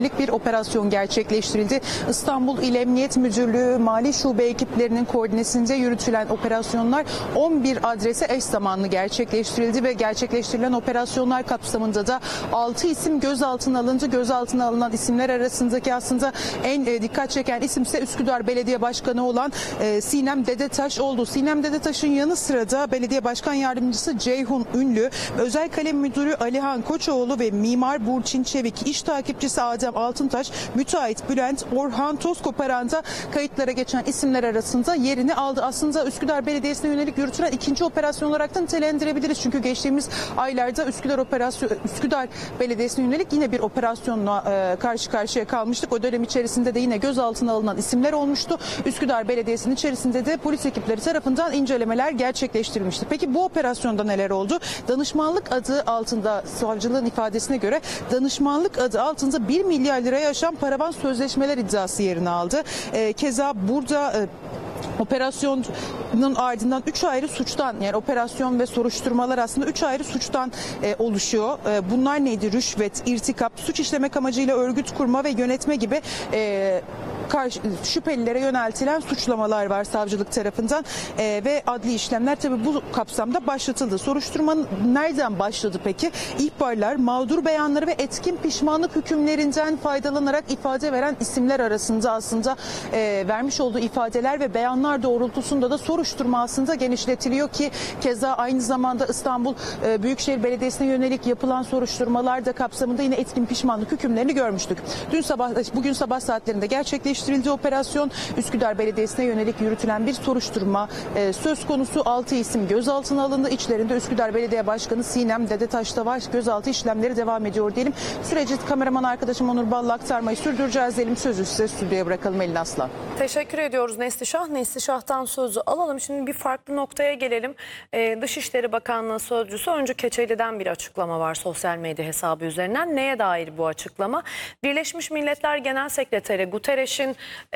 bir operasyon gerçekleştirildi. İstanbul İl Emniyet Müdürlüğü Mali Şube ekiplerinin koordinesinde yürütülen operasyonlar 11 adrese eş zamanlı gerçekleştirildi ve gerçekleştirilen operasyonlar kapsamında da 6 isim gözaltına alındı. Gözaltına alınan isimler arasındaki aslında en dikkat çeken isim ise Üsküdar Belediye Başkanı olan Sinem Dedetaş oldu. Sinem Dedetaş'ın yanı sıra da Belediye Başkan Yardımcısı Ceyhun Ünlü, Özel Kalem Müdürü Alihan Koçoğlu ve Mimar Burçin Çevik, iş takipçisi Adem Altıntaş, müteahhit Bülent Orhan Tozkoparan'da kayıtlara geçen isimler arasında yerini aldı. Aslında Üsküdar Belediyesi'ne yönelik yürütülen ikinci operasyon olarak da nitelendirebiliriz. Çünkü geçtiğimiz aylarda Üsküdar Belediyesi'ne yönelik yine bir operasyonla karşı karşıya kalmıştık. O dönem içerisinde de yine gözaltına alınan isimler olmuştu. Üsküdar Belediyesi'nin içerisinde de polis ekipleri tarafından incelemeler gerçekleştirilmişti. Peki bu operasyonda neler oldu? Danışmanlık adı altında, savcılığın ifadesine göre danışmanlık adı altında 1 milyar liraya aşan paravan sözleşmeler iddiası yerini aldı. Keza burada operasyonun ardından 3 ayrı suçtan, yani operasyon ve soruşturmalar aslında 3 ayrı suçtan oluşuyor. Bunlar neydi? Rüşvet, irtikap, suç işlemek amacıyla örgüt kurma ve yönetme gibi şüphelilere yöneltilen suçlamalar var savcılık tarafından ve adli işlemler tabii bu kapsamda başlatıldı. Soruşturma nereden başladı peki? İhbarlar, mağdur beyanları ve etkin pişmanlık hükümlerinden faydalanarak ifade veren isimler arasında aslında vermiş olduğu ifadeler ve beyanlar doğrultusunda da soruşturma aslında genişletiliyor ki keza aynı zamanda İstanbul Büyükşehir Belediyesi'ne yönelik yapılan soruşturmalar da kapsamında yine etkin pişmanlık hükümlerini görmüştük. Bugün sabah saatlerinde gerçekleştirildi operasyon. Üsküdar Belediyesi'ne yönelik yürütülen bir soruşturma söz konusu. 6 isim gözaltına alındı. İçlerinde Üsküdar Belediye Başkanı Sinem Dedetaş da var. Gözaltı işlemleri devam ediyor diyelim. Süreci kameraman arkadaşım Onur Bal'la aktarmayı sürdüreceğiz diyelim. Sözü size stüdyoya bırakalım Elin Aslan. Teşekkür ediyoruz Neslişah. Neslişah'tan sözü alalım. Şimdi bir farklı noktaya gelelim. Dışişleri Bakanlığı Sözcüsü Öncü Keçeli'den bir açıklama var sosyal medya hesabı üzerinden. Neye dair bu açıklama? Birleşmiş Milletler Genel Sekreteri Guterres'in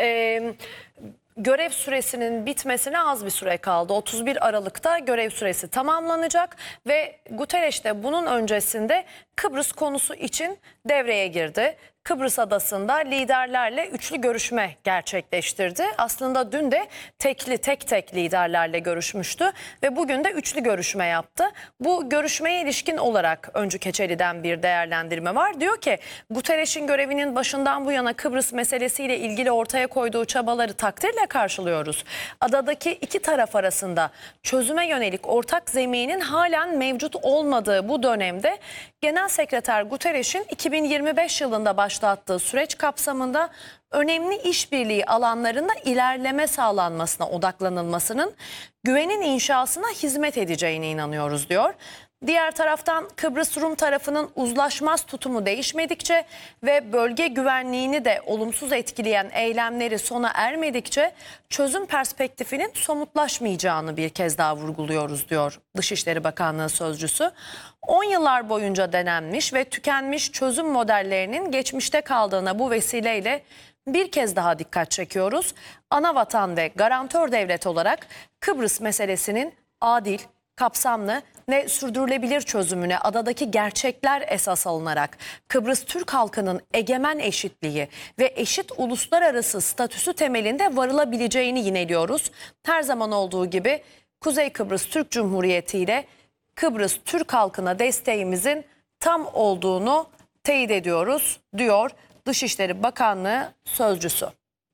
görev süresinin bitmesine az bir süre kaldı. 31 Aralık'ta görev süresi tamamlanacak ve Guterres de bunun öncesinde Kıbrıs konusu için devreye girdi. Kıbrıs Adası'nda liderlerle üçlü görüşme gerçekleştirdi. Aslında dün de tek tek liderlerle görüşmüştü ve bugün de üçlü görüşme yaptı. Bu görüşmeye ilişkin olarak Öncü Keçeli'den bir değerlendirme var. Diyor ki Guterres'in görevinin başından bu yana Kıbrıs meselesiyle ilgili ortaya koyduğu çabaları takdirle karşılıyoruz. Adadaki iki taraf arasında çözüme yönelik ortak zeminin halen mevcut olmadığı bu dönemde Genel Sekreter Guterres'in 2025 yılında başlattığı süreç kapsamında önemli işbirliği alanlarında ilerleme sağlanmasına odaklanılmasının güvenin inşasına hizmet edeceğine inanıyoruz diyor. Diğer taraftan Kıbrıs Rum tarafının uzlaşmaz tutumu değişmedikçe ve bölge güvenliğini de olumsuz etkileyen eylemleri sona ermedikçe çözüm perspektifinin somutlaşmayacağını bir kez daha vurguluyoruz diyor Dışişleri Bakanlığı Sözcüsü. 10 yıllar boyunca denenmiş ve tükenmiş çözüm modellerinin geçmişte kaldığına bu vesileyle bir kez daha dikkat çekiyoruz. Anavatan ve garantör devlet olarak Kıbrıs meselesinin adil, kapsamlı ve sürdürülebilir çözümüne adadaki gerçekler esas alınarak Kıbrıs Türk halkının egemen eşitliği ve eşit uluslararası statüsü temelinde varılabileceğini yineliyoruz. Her zaman olduğu gibi Kuzey Kıbrıs Türk Cumhuriyeti ile Kıbrıs Türk halkına desteğimizin tam olduğunu teyit ediyoruz diyor Dışişleri Bakanlığı Sözcüsü.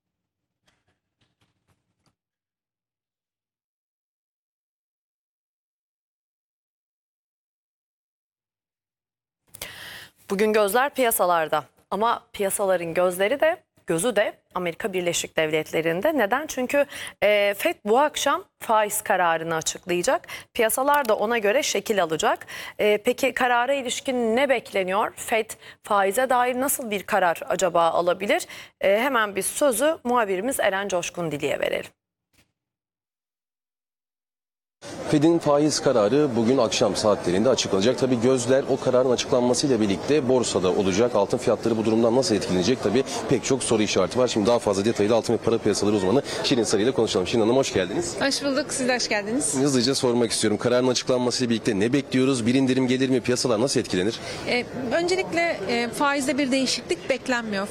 Bugün gözler piyasalarda ama piyasaların gözü de Amerika Birleşik Devletleri'nde. Neden? Çünkü FED bu akşam faiz kararını açıklayacak. Piyasalar da ona göre şekil alacak. Peki karara ilişkin ne bekleniyor? FED faize dair nasıl bir karar acaba alabilir? Hemen biz sözü muhabirimiz Eren Coşkun Dili'ye verelim. Fed'in faiz kararı bugün akşam saatlerinde açıklanacak. Tabii gözler o kararın açıklanmasıyla birlikte borsada olacak. Altın fiyatları bu durumdan nasıl etkilenecek? Tabii pek çok soru işareti var. Şimdi daha fazla detaylı altın ve para piyasaları uzmanı Şirin Sarı ile konuşalım. Şirin Hanım hoş geldiniz. Hoş bulduk. Siz de hoş geldiniz. Hızlıca sormak istiyorum. Kararın açıklanmasıyla birlikte ne bekliyoruz? Bir indirim gelir mi? Piyasalar nasıl etkilenir? Öncelikle faizde bir değişiklik beklenmiyor.